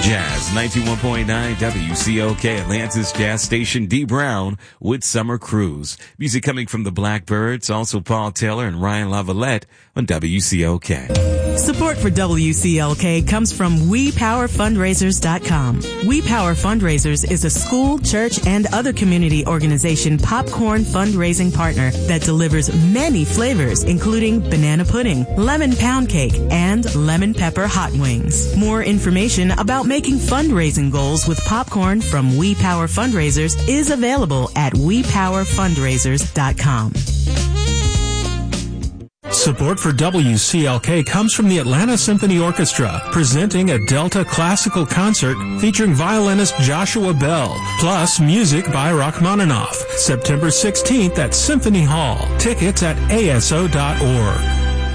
Jazz 91.9 WCOK, Atlanta's jazz station. D. Brown with Summer Cruise. Music coming from the Blackbirds, also Paul Taylor and Ryan Lavalette on WCOK. Support for WCLK comes from WePowerFundraisers.com. We Power Fundraisers is a school, church, and other community organization popcorn fundraising partner that delivers many flavors, including banana pudding, lemon pound cake, and lemon pepper hot wings. More information about making fundraising goals with popcorn from We Power Fundraisers is available at WePowerFundraisers.com. Support for WCLK comes from the Atlanta Symphony Orchestra, presenting a Delta classical concert featuring violinist Joshua Bell, plus music by Rachmaninoff, September 16th at Symphony Hall. Tickets at ASO.org.